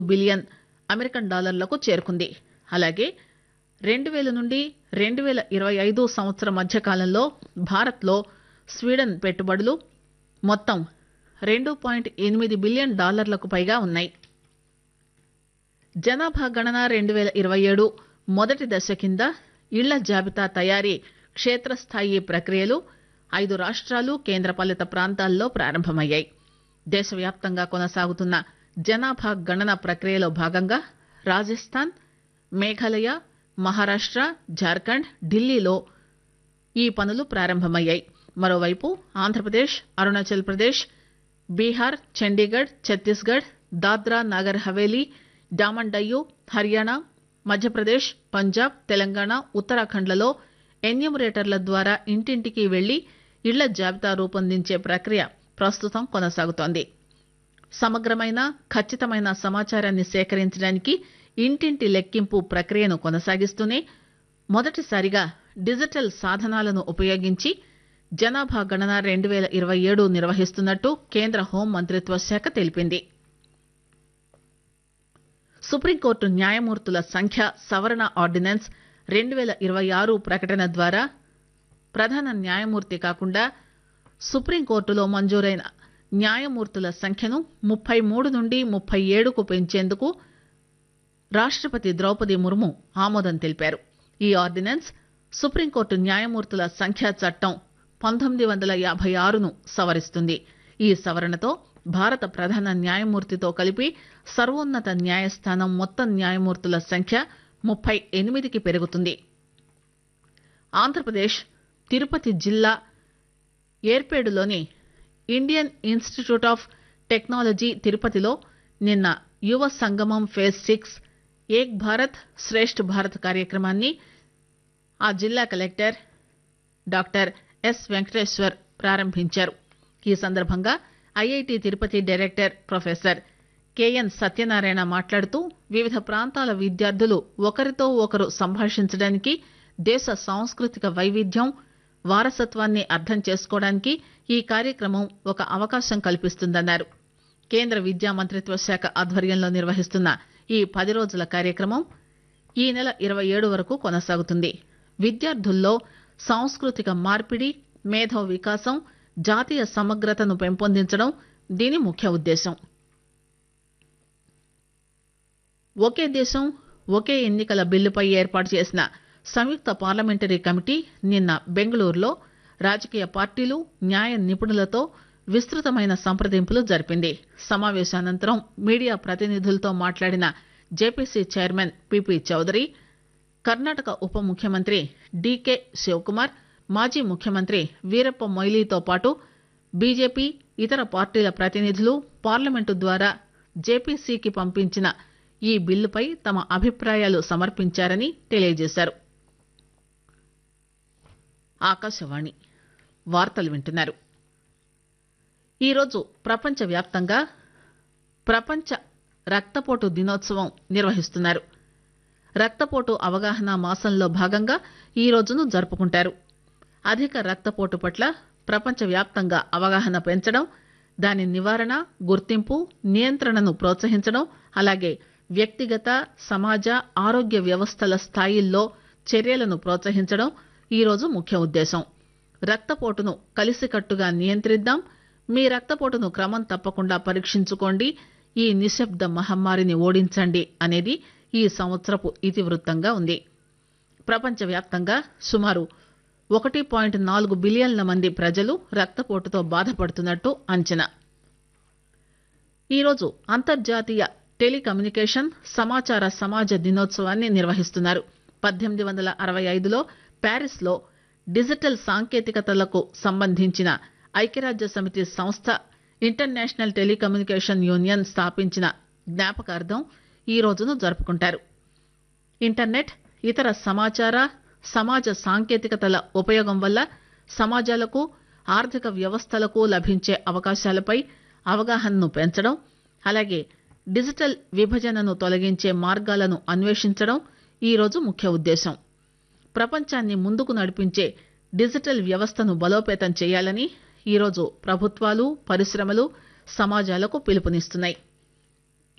Billion American డాలర్లకు చేరుకుంది. అలాగే 2000 నుండి 2025 సంవత్సరం మధ్య కాలంలో భారత్లో స్వీడన్ పెట్టుబడులు మొత్తం $2.8 బిలియన్ పైగా ఉన్నాయి. జనాభా గణన 2027 మొదటి దశ కింద ఇళ్ల జాబితా తయారీ క్షేత్రస్థాయి ప్రక్రియలు 5 రాష్ట్రాలు కేంద్రపాలిత ప్రాంతాల్లో ప్రారంభమయ్యాయి. దేశవ్యాప్తంగా కొనసాగుతున్న జనాభా గణన ప్రక్రియలో భాగంగా రాజస్థాన్, మేఘాలయ, మహారాష్ట్ర, జార్ఖండ్, ఢిల్లీలో ఈ పనులు ప్రారంభమయ్యాయి. మరోవైపు ఆంధ్రప్రదేశ్, అరుణాచల్ ప్రదేశ్, బీహార్, చండీగఢ్, ఛత్తీస్గఢ్, దాద్రా నగర్ హవేలీ, డామన్ డయ్యూ, హర్యానా, మధ్యప్రదేశ్, పంజాబ్, తెలంగాణ, ఉత్తరాఖండ్లలో ఎన్యూమరేటర్ల ద్వారా ఇంటింటికి వెళ్లి ఇళ్ల జాబితా రూపొందించే ప్రక్రియ ప్రస్తుతం కొనసాగుతోంది. సమగ్రమైన, ఖచ్చితమైన సమాచారాన్ని సేకరించడానికి ఇంటింటి లెక్కింపు ప్రక్రియను కొనసాగిస్తూనే మొదటిసారిగా డిజిటల్ సాధనాలను ఉపయోగించి జనాభా గణన 2027 నిర్వహిస్తున్నట్టు కేంద్ర హోం మంత్రిత్వ శాఖ తెలిపింది. సుప్రీంకోర్టు న్యాయమూర్తుల సంఖ్య సవరణ ఆర్డినెన్స్ 2026 ప్రకటన ద్వారా ప్రధాన న్యాయమూర్తి కాకుండా సుప్రీంకోర్టులో మంజూరైన న్యాయమూర్తుల సంఖ్యను 33 నుండి 37కు పెంచేందుకు రాష్టపతి ద్రౌపది ముర్ము ఆమోదం తెలిపారు. ఈ ఆర్డినెన్స్ సుప్రీంకోర్టు న్యాయమూర్తుల సంఖ్యా చట్టం 1956ను సవరిస్తుంది. ఈ సవరణతో భారత ప్రధాన న్యాయమూర్తితో కలిపి సర్వోన్నత న్యాయస్థానం మొత్తం న్యాయమూర్తుల సంఖ్య 38కి పెరుగుతుంది. ఆంధ్రప్రదేశ్ తిరుపతి జిల్లా ఏర్పేడులోని ఇండియన్ ఇన్స్టిట్యూట్ ఆఫ్ టెక్నాలజీ తిరుపతిలో నిన్న యువ సంగమం ఫేజ్ 6 ఏక్ భారత్ శ్రేష్ఠ్ భారత్ కార్యక్రమాన్ని ఆ జిల్లా కలెక్టర్ డాక్టర్ ఎస్ వెంకటేశ్వర్ ప్రారంభించారు. ఈ సందర్భంగా IIT Tirupati director professor KN Satyanarayana మాట్లాడుతూ వివిధ ప్రాంతాల విద్యార్థులు ఒకరితో ఒకరు సంభాషించడానికి, దేశ సాంస్కృతిక వైవిధ్యం, వారసత్వాన్ని అర్థం చేసుకోవడానికి ఈ కార్యక్రమం ఒక అవకాశం కల్పిస్తుందన్నారు. కేంద్ర విద్యా మంత్రిత్వ శాఖ ఆధ్వర్యంలో నిర్వహిస్తున్న ఈ 10 రోజుల కార్యక్రమం ఈ నెల 27 వరకు కొనసాగుతుంది. విద్యార్థుల్లో సాంస్కృతిక మార్పిడి, మేధో వికాసం, జాతీయ సమగ్రతను పెంపొందించడం దీని ముఖ్య ఉద్దేశం. ఒకే దేశం ఒకే ఎన్నికల బిల్లుపై ఏర్పాటు చేసిన సంయుక్త పార్లమెంటరీ కమిటీ నిన్న బెంగళూరులో రాజకీయ పార్టీలు, న్యాయ నిపుణులతో విస్తృతమైన సంప్రదింపులు జరిపింది. సమావేశానంతరం మీడియా ప్రతినిధులతో మాట్లాడిన JPC chairman PP Chowdary, Karnataka ఉప ముఖ్యమంత్రి డీకే శివకుమార్, మాజీ ముఖ్యమంత్రి వీరప్ప మొయిలీతో పాటు బీజేపీ, ఇతర పార్టీల ప్రతినిధులు పార్లమెంటు ద్వారా జేపీసీకి పంపించిన ఈ బిల్లుపై తమ అభిప్రాయాలు సమర్పించారని తెలియజేశారు. ఆకాశవాణి వార్తలు వింటున్నారు. ఈరోజు ప్రపంచవ్యాప్తంగా ప్రపంచ రక్తపోటు దినోత్సవం నిర్వహిస్తున్నారు. రక్తపోటు అవగాహన మాసంలో భాగంగా ఈ రోజును జరుపుకుంటారు. అధిక రక్తపోటు పట్ల ప్రపంచవ్యాప్తంగా అవగాహన పెంచడం, దాని నివారణ, గుర్తింపు, నియంత్రణను ప్రోత్సహించడం, అలాగే వ్యక్తిగత, సమాజ ఆరోగ్య వ్యవస్థల స్థాయిల్లో చర్యలను ప్రోత్సహించడం ఈ రోజు ముఖ్య ఉద్దేశం. రక్తపోటును కలిసికట్టుగా నియంత్రిద్దాం, మీ రక్తపోటును క్రమం తప్పకుండా పరీక్షించుకోండి, ఈ నిశ్శబ్ద మహమ్మారిని ఓడించండి అనేది ఈ సంవత్సరపు ఇతివృత్తంగా ఉంది. ప్రపంచవ్యాప్తంగా సుమారు 1.4 బిలియన్ల మంది ప్రజలు రక్తపోటుతో బాధపడుతున్నట్టు అంచనా. ఈరోజు అంతర్జాతీయ టెలికమ్యూనికేషన్ సమాచార సమాజ దినోత్సవాన్ని నిర్వహిస్తున్నారు. 1865లో ప్యారిస్ లో డిజిటల్ సాంకేతికతలకు సంబంధించిన ఐక్యరాజ్య సమితి సంస్థ ఇంటర్నేషనల్ టెలికమ్యూనికేషన్ యూనియన్ స్థాపించిన జ్ఞాపకార్థం ఈ రోజును జరుపుకుంటారు. ఇంటర్నెట్, ఇతర సమాచార సమాజ సాంకేతికతల ఉపయోగం వల్ల సమాజాలకు, ఆర్థిక వ్యవస్థలకు లభించే అవకాశాలపై అవగాహనను పెంచడం, అలాగే డిజిటల్ విభజనను తొలగించే మార్గాలను అన్వేషించడం ఈ రోజు ముఖ్య ఉద్దేశం. ప్రపంచాన్ని ముందుకు నడిపించే డిజిటల్ వ్యవస్థను బలోపేతం చేయాలని ఈరోజు ప్రభుత్వాలు, పరిశ్రమలు సమాజాలకు పిలుపునిస్తున్నాయి.